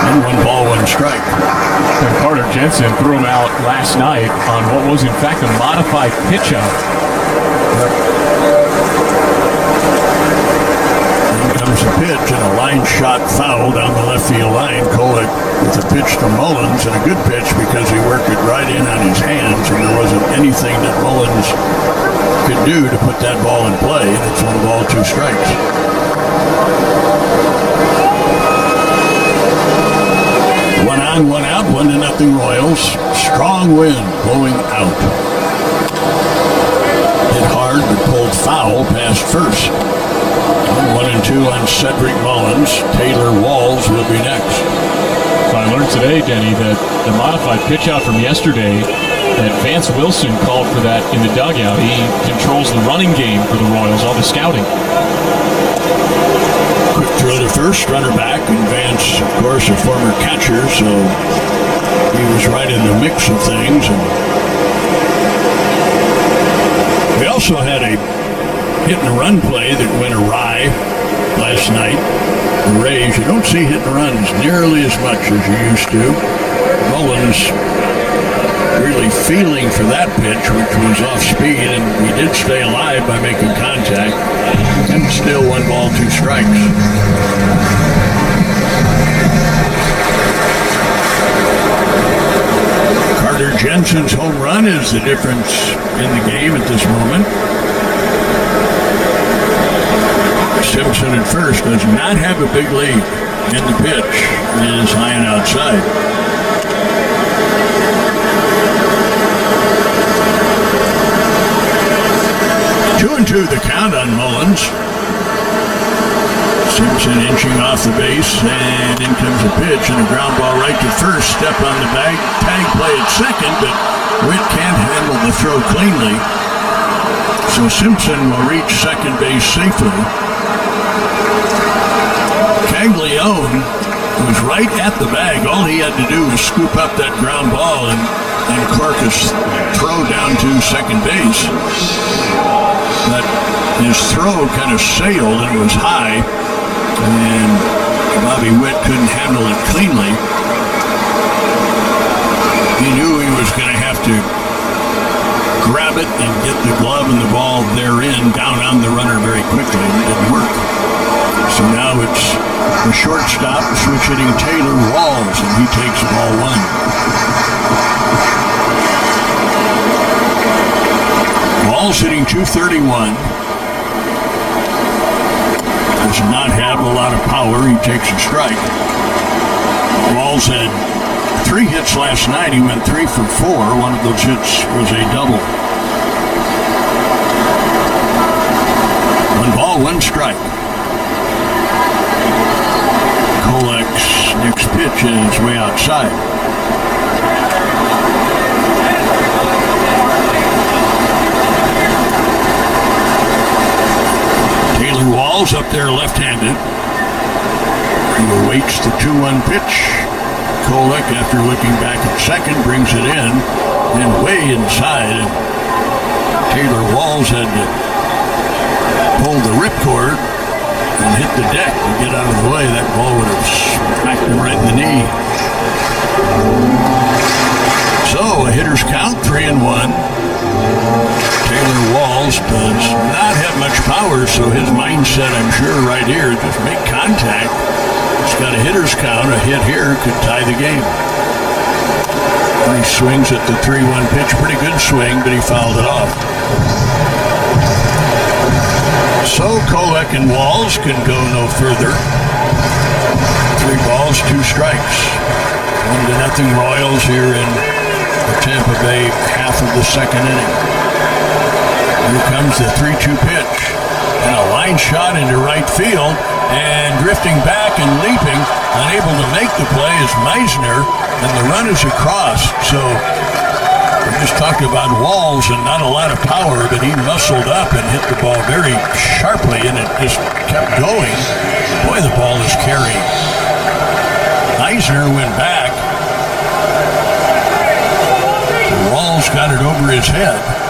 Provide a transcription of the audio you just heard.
And 1-1 strike. And Carter Jensen threw him out last night on what was in fact a modified pitch out. In comes the pitch and a line shot foul down the left field line. Kolek with a pitch to Mullins, and a good pitch because he worked it right in on his hands, and there wasn't anything that Mullins could do to put that ball in play. And it's 1-2 strikes. One on, one out, 1-0 Royals. Strong wind blowing out. Hit hard but pulled foul past first. 1-2 on Cedric Mullins. Taylor Walls will be next. So I learned today, Denny, that the modified pitch out from yesterday, that Vance Wilson called for that in the dugout. He controls the running game for the Royals, all the scouting. Quick throw to first, runner back, and Vance, of course, a former catcher, so he was right in the mix of things. And we also had a hit-and-run play that went awry last night. The Rays, you don't see hit-and-runs nearly as much as you used to. Mullins really feeling for that pitch, which was off speed, and we did stay alive by making contact. And still 1-2 strikes. Carter Jensen's home run is the difference in the game at this moment. Simpson at first does not have a big lead, and the pitch is high and outside. Two and two the count on Mullins. Simpson inching off the base, and in comes a pitch and a ground ball right to first. Step on the bag, tag play at second, but Witt can't handle the throw cleanly. So Simpson will reach second base safely. Caglione was right at the bag. All he had to do was scoop up that ground ball and cork his throw down to second base. But his throw kind of sailed and it was high, and Bobby Witt couldn't handle it cleanly. He knew he was going to have to grab it and get the glove and the ball therein down on the runner very quickly, and it didn't work. So now it's the shortstop switch hitting Taylor Walls, and he takes ball one. Walls hitting .231. Does not have a lot of power. He takes a strike. Walls had 3 hits last night. He went 3 for 4. One of those hits was a double. 1-1 strike. Kolek's next pitch is way outside. Taylor Walls up there left-handed. He awaits the 2-1 pitch. Kolek, after looking back at second, brings it in and way inside. Taylor Walls had to pull the ripcord and hit the deck to get out of the way. That ball would have smacked him right in the knee. So a hitter's count, 3-1. Taylor Walls does not have much power, so his mindset, I'm sure, right here, just make contact. He's got a hitter's count. A hit here could tie the game. And he swings at the 3-1 pitch. Pretty good swing, but he fouled it off. So Kolek and Walls can go no further. 3 balls, 2 strikes. 1-0 Royals here in the Tampa Bay half of the second inning. Here comes the 3-2 pitch. And a line shot into right field. And drifting back and leaping, unable to make the play is Meisner. And the run is across. So we just talked about Walls and not a lot of power, but he muscled up and hit the ball very sharply, and it just kept going. Boy, the ball is carrying. Meisner went back. Walls got it over his head.